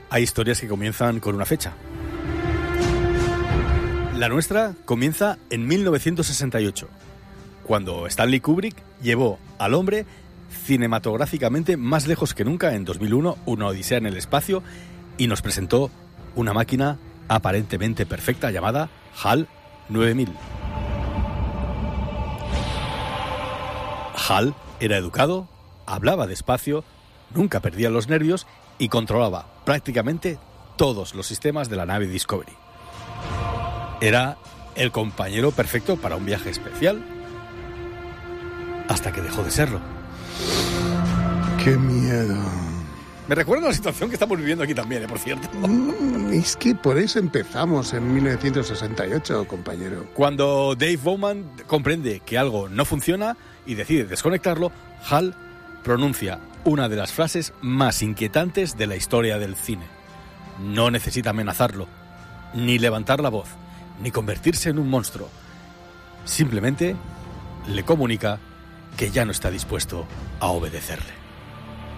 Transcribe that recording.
hay historias que comienzan con una fecha. La nuestra comienza en 1968, cuando Stanley Kubrick llevó al hombre cinematográficamente más lejos que nunca en 2001, Una odisea en el espacio, y nos presentó una máquina aparentemente perfecta llamada HAL 9000. HAL era educado, hablaba despacio, nunca perdía los nervios y controlaba prácticamente todos los sistemas de la nave Discovery. Era el compañero perfecto para un viaje especial, hasta que dejó de serlo. ¡Qué miedo! Me recuerda a la situación que estamos viviendo aquí también, por cierto. Es que por eso empezamos en 1968, compañero. Cuando Dave Bowman comprende que algo no funciona y decide desconectarlo, HAL pronuncia una de las frases más inquietantes de la historia del cine. No necesita amenazarlo, ni levantar la voz, ni convertirse en un monstruo. Simplemente le comunica que ya no está dispuesto a obedecerle.